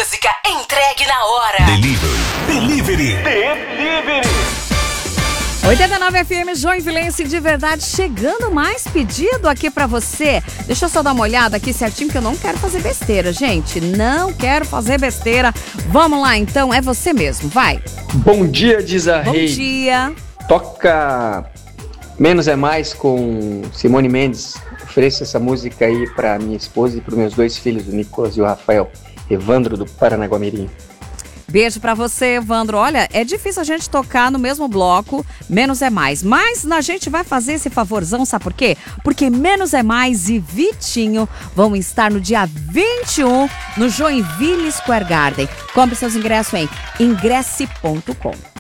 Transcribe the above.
música entregue na hora. Delivery. 89 FM Joinvilense de verdade, chegando mais pedido aqui pra você. Deixa eu só dar uma olhada aqui certinho, que eu não quero fazer besteira, gente. Não quero fazer besteira. Vamos lá, então, é você mesmo, vai. Bom dia, diz a Bom Rei. dia. Toca Menos é Mais com Simone Mendes. Ofereço essa música aí pra minha esposa e pros meus 2 filhos, o Nicolas e o Rafael. Evandro do Paranaguamirim. Beijo pra você, Evandro. Olha, é difícil a gente tocar no mesmo bloco, Menos é Mais. Mas a gente vai fazer esse favorzão, sabe por quê? Porque Menos é Mais e Vitinho vão estar no dia 21 no Joinville Square Garden. Compre seus ingressos em ingresse.com.